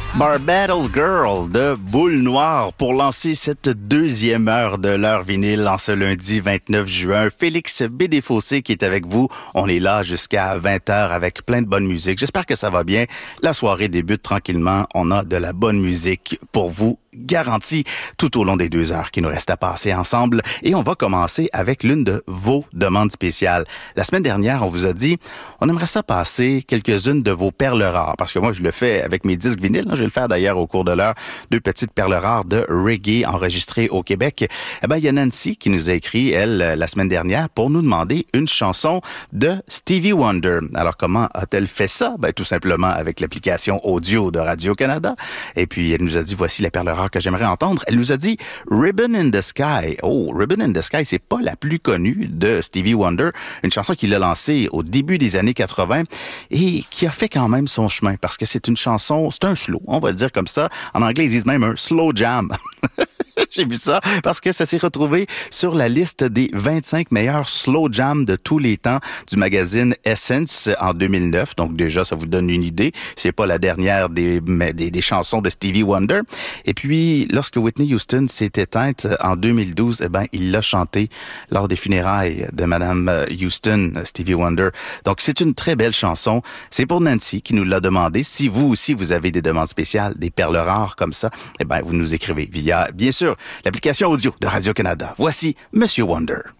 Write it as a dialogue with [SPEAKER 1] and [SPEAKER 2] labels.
[SPEAKER 1] Barbados Girl de Boule Noire pour lancer cette deuxième heure de l'heure vinyle en ce lundi 29 juin. Félix Bédéfossé qui est avec vous. On est là jusqu'à 20h avec plein de bonne musique. J'espère que ça va bien. La soirée débute tranquillement. On a de la bonne musique pour vous garantie tout au long des 2 heures qui nous restent à passer ensemble. Et on va commencer avec l'une de vos demandes spéciales. La semaine dernière, on vous a dit, on aimerait ça passer quelques-unes de vos perles rares. Parce que moi, je le fais avec mes disques vinyles. Je vais le faire d'ailleurs au cours de l'heure. 2 petites perles rares de reggae enregistrées au Québec. Eh ben, il y a Nancy qui nous a écrit, elle, la semaine dernière, pour nous demander une chanson de Stevie Wonder. Alors, comment a-t-elle fait ça? Ben, tout simplement avec l'application audio de Radio-Canada. Et puis, elle nous a dit, voici la perle rare que j'aimerais entendre. Elle nous a dit Ribbon in the Sky. Oh, Ribbon in the Sky, c'est pas la plus connue de Stevie Wonder. Une chanson qu'il a lancée au début des années 80 et qui a fait quand même son chemin parce que c'est une chanson, c'est un slow, on va le dire comme ça. En anglais, ils disent même un slow jam. J'ai vu ça parce que ça s'est retrouvé sur la liste des 25 meilleurs slow jams de tous les temps du magazine Essence en 2009. Donc déjà, ça vous donne une idée. C'est pas la dernière des chansons de Stevie Wonder. Et puis, lorsque Whitney Houston s'est éteinte en 2012, eh ben, il l'a chanté lors des funérailles de Madame Houston, Stevie Wonder. Donc, c'est une très belle chanson. C'est pour Nancy qui nous l'a demandé. Si vous aussi, vous avez des demandes spéciales, des perles rares comme ça, eh ben, vous nous écrivez via, bien sûr, l'application audio de Radio-Canada. Voici Monsieur Wonder.